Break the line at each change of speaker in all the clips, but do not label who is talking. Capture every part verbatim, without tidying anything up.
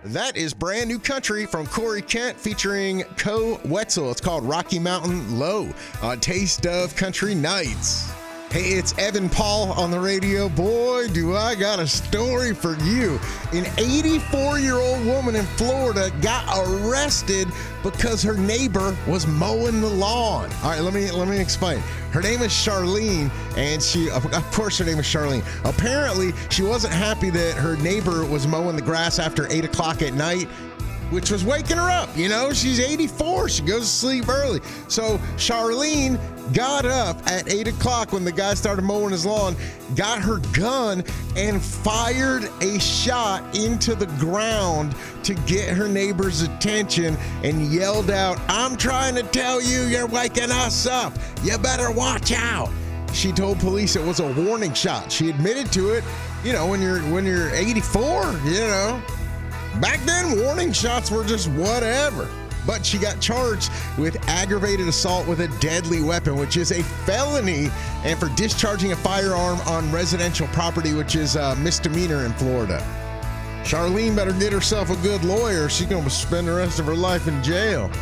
That is brand new country from Corey Kent featuring Co Wetzel. It's called Rocky Mountain Low on Taste of Country Nights. Hey, it's Evan Paul on the radio. Boy, do I got a story for you. An eighty-four-year-old woman in Florida got arrested because her neighbor was mowing the lawn. All right, let me let me explain. Her name is Charlene, and she, of course, her name is Charlene. Apparently, she wasn't happy that her neighbor was mowing the grass after eight o'clock at night, which was waking her up. You know, she's eighty-four. She goes to sleep early. So Charlene got up at eight o'clock when the guy started mowing his lawn, got her gun, and fired a shot into the ground to get her neighbor's attention and yelled out, "I'm trying to tell you, you're waking us up. You better watch out." She told police it was a warning shot. She admitted to it. You know, when you're when you're eighty-four, you know. Back then, warning shots were just whatever. But she got charged with aggravated assault with a deadly weapon, which is a felony, and for discharging a firearm on residential property, which is a misdemeanor in Florida. Charlene better get herself a good lawyer. She's going to spend the rest of her life in jail.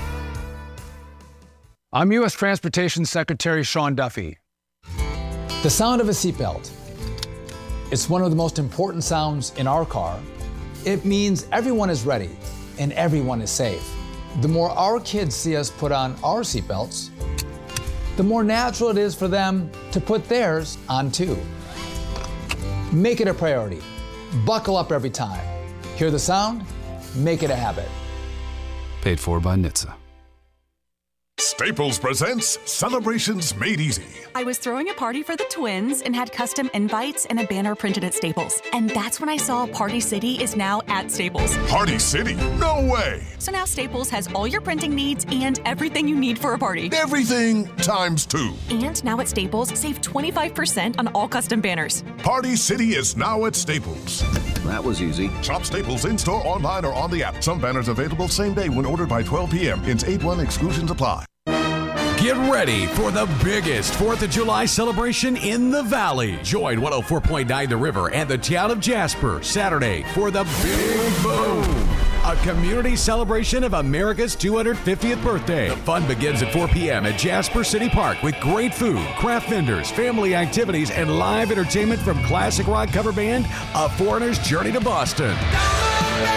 I'm U S Transportation Secretary Sean Duffy.
The sound of a seatbelt. It's one of the most important sounds in our car. It means everyone is ready and everyone is safe. The more our kids see us put on our seatbelts, the more natural it is for them to put theirs on too. Make it a priority. Buckle up every time. Hear the sound? Make it a habit.
Paid for by N H T S A.
Staples presents Celebrations Made Easy.
I was throwing a party for the twins and had custom invites and a banner printed at Staples. And that's when I saw Party City is now at Staples.
Party City? No way!
So now Staples has all your printing needs and everything you need for a party.
Everything times two.
And now at Staples, save twenty-five percent on all custom banners.
Party City is now at Staples.
That was easy.
Shop Staples in-store, online, or on the app. Some banners available same day when ordered by twelve p.m. Ins eight one exclusions apply.
Get ready for the biggest fourth of July celebration in the Valley. Join one oh four point nine The River and the town of Jasper Saturday for the Big Boom, a community celebration of America's two hundred fiftieth birthday. The fun begins at four p.m. at Jasper City Park with great food, craft vendors, family activities, and live entertainment from classic rock cover band A Foreigner's Journey to Boston.